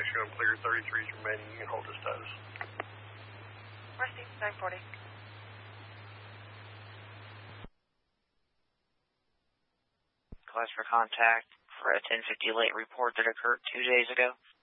showing clear. 33's remaining. You can hold the status. Mercy, 940. Request for contact for a 1050 late report that occurred 2 days ago.